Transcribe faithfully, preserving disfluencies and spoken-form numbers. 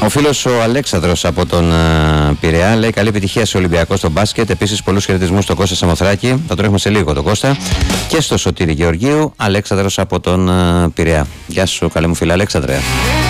Ο φίλος ο Αλέξανδρος από τον uh, Πειραιά λέει καλή επιτυχία σε Ολυμπιακό στο μπάσκετ. Επίσης πολλούς χαιρετισμούς στον Κώστα Σαμοθράκη. Θα τον έχουμε σε λίγο τον Κώστα. Και στο Σωτήρη Γεωργίου. Αλέξανδρος από τον uh, Πειραιά. Γεια σου, καλέ μου φίλε Αλέξανδρε.